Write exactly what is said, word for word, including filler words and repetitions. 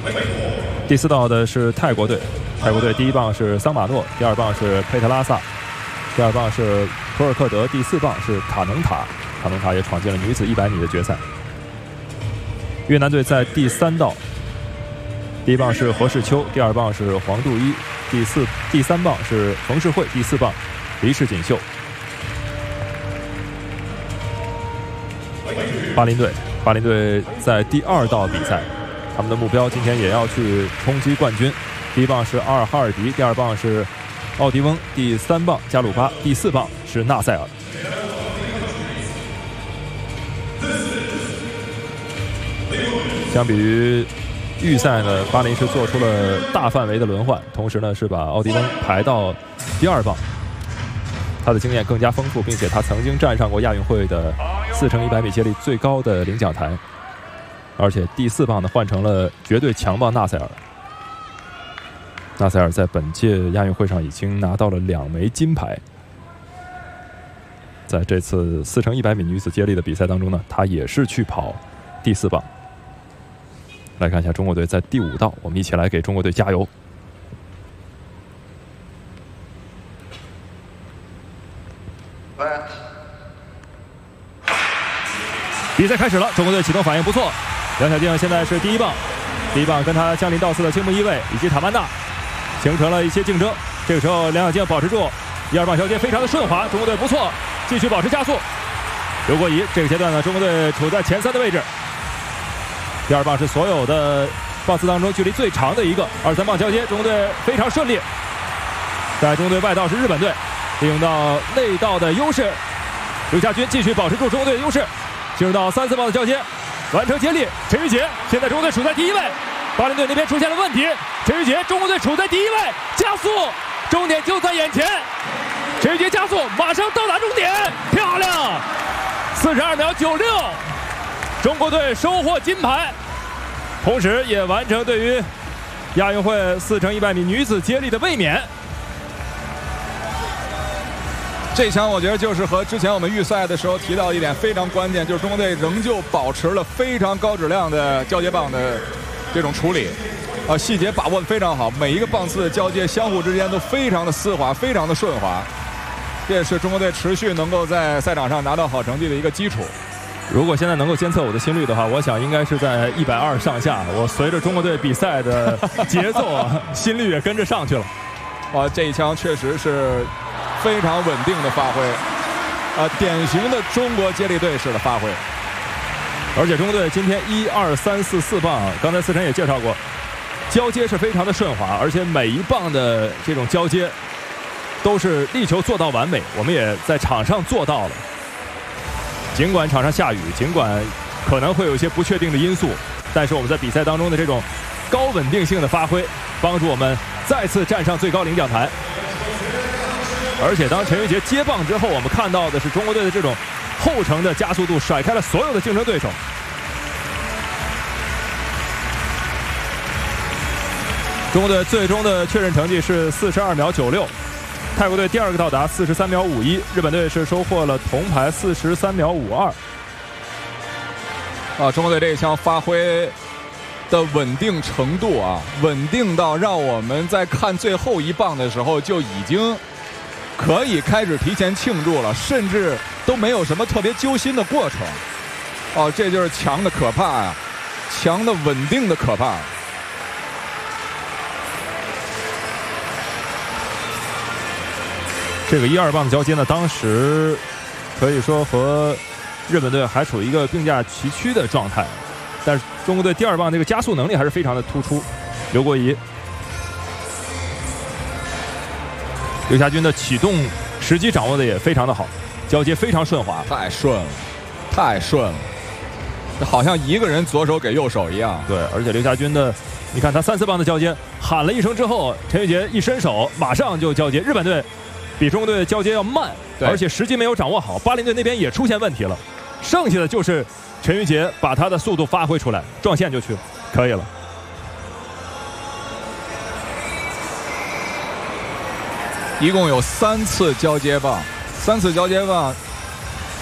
第四道的是泰国队，泰国队第一棒是桑马诺，第二棒是佩特拉萨，第二棒是科尔克德，第四棒是卡能塔，卡能塔也闯进了女子一百米的决赛。越南队在第三道，第一棒是何世秋，第二棒是黄杜伊，第四第三棒是冯世慧，第四棒黎世锦绣。巴林队，巴林队在第二道比赛，他们的目标今天也要去冲击冠军。第一棒是阿尔哈尔迪，第二棒是奥迪翁，第三棒加鲁巴，第四棒是纳赛尔。相比于预赛呢，巴林是做出了大范围的轮换，同时呢是把奥迪翁排到第二棒。他的经验更加丰富，并且他曾经站上过亚运会的四乘一百米接力最高的领奖台，而且第四棒呢换成了绝对强棒纳赛尔。纳赛尔在本届亚运会上已经拿到了两枚金牌，在这次四乘一百米女子接力的比赛当中呢，他也是去跑第四棒。来看一下中国队在第五道，我们一起来给中国队加油。比赛开始了，中国队启动反应不错。梁小静现在是第一棒，第一棒跟他相邻倒刺的青木一卫以及塔曼娜形成了一些竞争。这个时候梁小静保持住一二棒交接，非常的顺滑，中国队不错，继续保持加速。刘国仪这个阶段呢，中国队处在前三的位置。第二棒是所有的棒次当中距离最长的一个，二三棒交接，中国队非常顺利。在中国队外道是日本队，利用到内道的优势，刘家军继续保持住中国队的优势，进入到三四棒的交接，完成接力。陈玉洁现在中国队处在第一位，巴林队那边出现了问题，陈玉洁中国队处在第一位，加速，终点就在眼前，陈玉洁加速，马上到达终点，漂亮，四十二秒九六。中国队收获金牌，同时也完成对于亚运会四乘一百米女子接力的卫冕。 这场我觉得就是和之前我们预赛的时候提到一点非常关键，就是中国队仍旧保持了非常高质量的交接棒的这种处理，啊，细节把握得非常好，每一个棒次的交接相互之间都非常的丝滑，非常的顺滑，这也是中国队持续能够在赛场上拿到好成绩的一个基础。 如果现在能够监测我的心率的话，我想应该是在一百二上下。我随着中国队比赛的节奏啊，心率也跟着上去了。 啊，这一枪确实是非常稳定的发挥，啊，典型的中国接力队式的发挥。 而且中国队今天一二三四四棒，刚才思辰也介绍过，交接是非常的顺滑，而且每一棒的这种交接都是力求做到完美。我们也在场上做到了。尽管场上下雨，尽管可能会有一些不确定的因素，但是我们在比赛当中的这种高稳定性的发挥，帮助我们再次站上最高领奖台。而且当陈玉洁接棒之后，我们看到的是中国队的这种后程的加速度，甩开了所有的竞争对手。中国队最终的确认成绩是四十二秒九六。泰国队第二个到达四十三秒五一，日本队是收获了铜牌四十三秒五二。 啊，中国队这一枪发挥的稳定程度啊，稳定到让我们在看最后一棒的时候就已经可以开始提前庆祝了，甚至都没有什么特别揪心的过程。哦，这就是强的可怕呀、啊，强的稳定的可怕。 这个一二棒的交接呢，当时可以说和日本队还处于一个并驾齐驱的状态，但是中国队第二棒这个加速能力还是非常的突出。刘国仪、刘家军的启动时机掌握的也非常的好，交接非常顺滑， 太顺了，太顺了，好像一个人左手给右手一样。 对，而且刘家军的，你看他三四棒的交接，喊了一声之后，陈玉洁一伸手，马上就交接。日本队比中国队的交接要慢，而且时机没有掌握好。巴林队那边也出现问题了，剩下的就是陈玉洁把他的速度发挥出来，撞线就去了，可以了。 一共有三次交接棒，三次交接棒